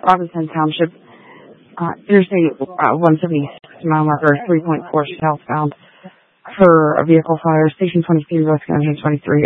Robinson Township, Interstate 176, mile marker 3.4 southbound for a vehicle fire, Station 23, West Connection 23.